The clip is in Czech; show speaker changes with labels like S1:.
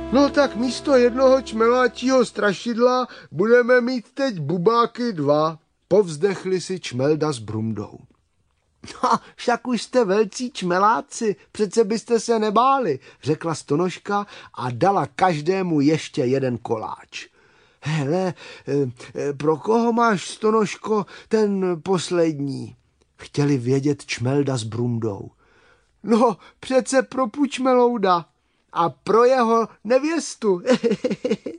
S1: No tak místo jednoho čmeláčího strašidla budeme mít teď bubáky 2, povzdechli si Čmelda s Brumdou. No, však už jste velcí čmeláci, přece byste se nebáli, řekla Stonožka a dala každému ještě jeden koláč. Hele, pro koho máš, Stonožko, ten poslední? Chtěli vědět Čmelda s Brumdou. No, přece pro Pučmelouda a pro jeho nevěstu.